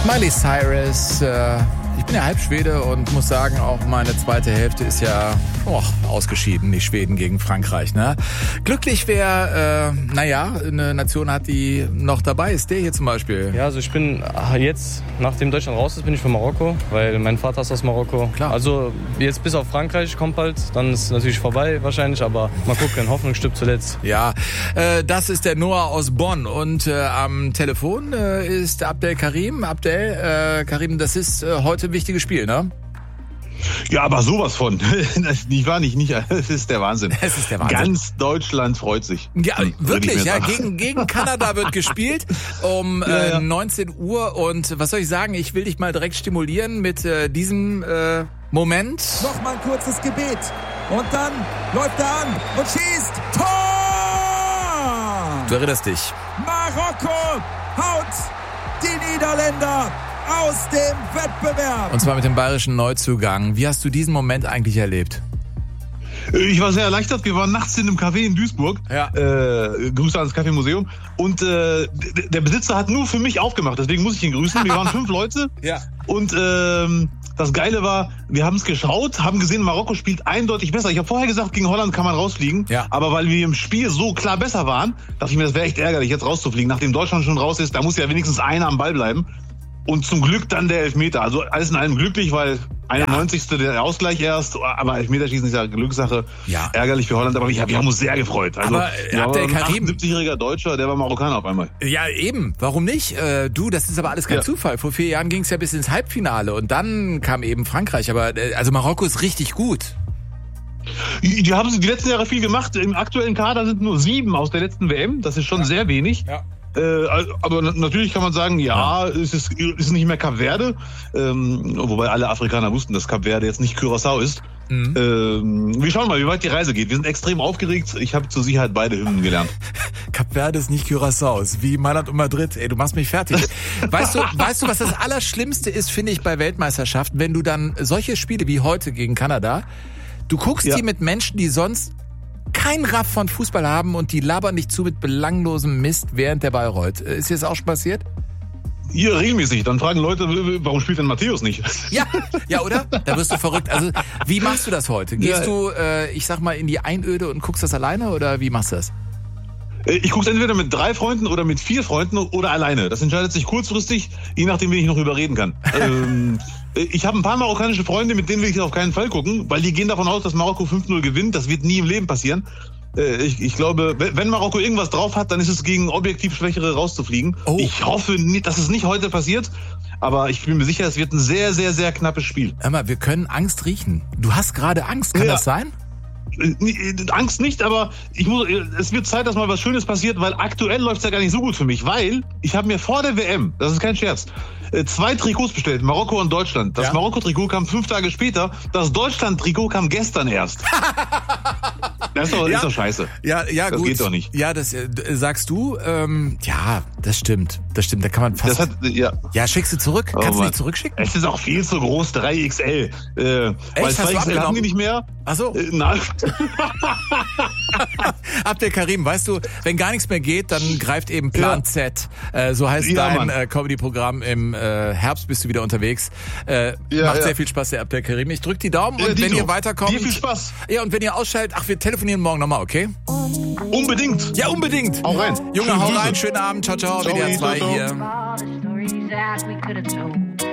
Miley Cyrus, ich bin ja Halbschwede und muss sagen, auch meine zweite Hälfte ist ja ausgeschieden, die Schweden gegen Frankreich. Ne? Glücklich wer, eine Nation hat, die noch dabei ist. Der hier zum Beispiel. Ja, also ich bin jetzt, nachdem Deutschland raus ist, bin ich für Marokko, weil mein Vater ist aus Marokko. Klar. Also jetzt bis auf Frankreich kommt bald, dann ist es natürlich vorbei wahrscheinlich, aber mal gucken, Hoffnung stirbt zuletzt. Ja, das ist der Noah aus Bonn und am Telefon ist Abdel Karim. Abdel, Karim, das ist heute ein wichtiges Spiel, ne? Ja, aber sowas von. Das ist der Wahnsinn. Es ist der Wahnsinn. Ganz Deutschland freut sich. Ja, wirklich, ja. Gegen Kanada wird gespielt um 19 Uhr. Und was soll ich sagen? Ich will dich mal direkt stimulieren mit diesem Moment. Nochmal ein kurzes Gebet. Und dann läuft er an und schießt. Tor! Du erinnerst dich. Marokko haut die Niederländer aus dem Wettbewerb. Und zwar mit dem bayerischen Neuzugang. Wie hast du diesen Moment eigentlich erlebt? Ich war sehr erleichtert. Wir waren nachts in einem Café in Duisburg. Ja. Grüße ans Café-Museum. Und der Besitzer hat nur für mich aufgemacht. Deswegen muss ich ihn grüßen. Wir waren 5 Leute. Ja. Und das Geile war, wir haben es geschaut, haben gesehen, Marokko spielt eindeutig besser. Ich habe vorher gesagt, gegen Holland kann man rausfliegen. Ja. Aber weil wir im Spiel so klar besser waren, dachte ich mir, das wäre echt ärgerlich, jetzt rauszufliegen. Nachdem Deutschland schon raus ist, da muss ja wenigstens einer am Ball bleiben. Und zum Glück dann der Elfmeter. Also alles in allem glücklich, weil 91. Der Ausgleich erst. Aber Elfmeterschießen ist ja Glückssache. Ja. Ärgerlich für Holland. Aber wir haben uns sehr gefreut. Also, aber Abdel Karim, 78-jähriger Deutscher, der war Marokkaner auf einmal. Ja, eben. Warum nicht? Das ist aber alles kein Zufall. Vor 4 Jahren ging es ja bis ins Halbfinale. Und dann kam eben Frankreich. Aber also Marokko ist richtig gut. Die haben die letzten Jahre viel gemacht. Im aktuellen Kader sind nur 7 aus der letzten WM. Das ist schon sehr wenig. Ja. Aber natürlich kann man sagen, es ist nicht mehr Kap Verde, wobei alle Afrikaner wussten, dass Kap Verde jetzt nicht Curaçao ist. Wir schauen mal, wie weit die Reise geht. Wir sind extrem aufgeregt. Ich habe zur Sicherheit beide Hymnen gelernt. Kap Verde ist nicht Curaçao, ist wie Mailand und Madrid. Ey, du machst mich fertig. Weißt du, was das Allerschlimmste ist, finde ich, bei Weltmeisterschaften, wenn du dann solche Spiele wie heute gegen Kanada, du guckst die mit Menschen, die sonst kein Raff von Fußball haben und die labern dich zu mit belanglosem Mist, während der Ball rollt. Ist dir das auch schon passiert? Ja, regelmäßig. Dann fragen Leute, warum spielt denn Matthäus nicht? Ja, oder? Da wirst du verrückt. Also, wie machst du das heute? Gehst du, ich sag mal, in die Einöde und guckst das alleine oder wie machst du das? Ich gucke entweder mit 3 Freunden oder mit 4 Freunden oder alleine. Das entscheidet sich kurzfristig, je nachdem, wie ich noch überreden kann. Ich habe ein paar marokkanische Freunde, mit denen will ich auf keinen Fall gucken, weil die gehen davon aus, dass Marokko 5-0 gewinnt. Das wird nie im Leben passieren. Ich glaube, wenn Marokko irgendwas drauf hat, dann ist es gegen objektiv Schwächere rauszufliegen. Oh. Ich hoffe, dass es nicht heute passiert, aber ich bin mir sicher, es wird ein sehr, sehr, sehr knappes Spiel. Hör mal, wir können Angst riechen. Du hast gerade Angst, kann das sein? Angst nicht, aber es wird Zeit, dass mal was Schönes passiert, weil aktuell läuft es ja gar nicht so gut für mich, weil ich habe mir vor der WM, das ist kein Scherz, 2 Trikots bestellt, Marokko und Deutschland. Das Marokko-Trikot kam 5 Tage später, das Deutschland-Trikot kam gestern erst. Das ist doch scheiße. Ja, das gut. Geht doch nicht. Ja, das sagst du. Ja, das stimmt. Da kann man fast... Ja, schickst du zurück? Kannst du nicht zurückschicken? Es ist auch viel zu groß, 3XL. Weil 2XL haben die nicht mehr. Ach so. Nein. Abdel Karim, weißt du, wenn gar nichts mehr geht, dann greift eben Plan Z. So heißt dein Comedy-Programm. Im Herbst bist du wieder unterwegs. Macht sehr viel Spaß, der Abdel Karim. Ich drück die Daumen und wenn ihr weiterkommt... Dir viel Spaß. Ja, und wenn ihr ausschaltet, wir telefonieren morgen nochmal, okay? Unbedingt. Ja, unbedingt. Hau rein. Junge, hau rein. Schönen Abend. Ciao, ciao. WDR 2 hier.